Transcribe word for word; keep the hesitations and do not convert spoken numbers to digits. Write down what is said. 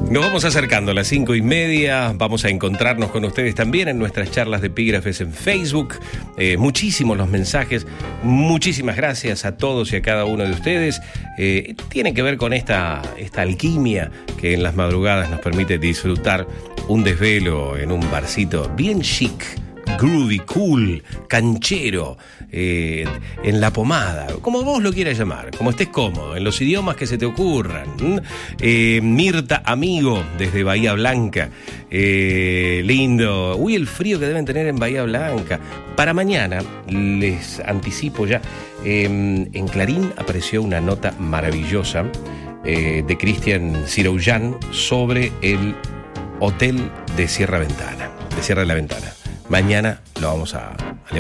Nos vamos acercando a las cinco y media. Vamos a encontrarnos con ustedes también en nuestras charlas de epígrafes en Facebook. Eh, muchísimos los mensajes. Muchísimas gracias a todos y a cada uno de ustedes. Eh, tiene que ver con esta, esta alquimia que en las madrugadas nos permite disfrutar un desvelo en un barcito bien chic, groovy, cool, canchero, eh, en La Pomada, como vos lo quieras llamar, como estés cómodo, en los idiomas que se te ocurran. Eh, Mirta Amigo, desde Bahía Blanca. Eh, lindo. Uy, el frío que deben tener en Bahía Blanca. Para mañana, les anticipo ya, eh, en Clarín apareció una nota maravillosa eh, de Cristian Sirouyan sobre el hotel de Sierra Ventana, de Sierra de la Ventana. Mañana lo vamos a